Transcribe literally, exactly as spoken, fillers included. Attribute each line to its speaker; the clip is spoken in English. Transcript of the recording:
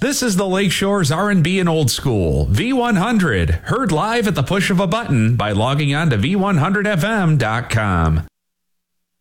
Speaker 1: This is the Lakeshore's R and B and Old School, V one hundred, heard live at the push of a button by logging on to V one hundred F M dot com.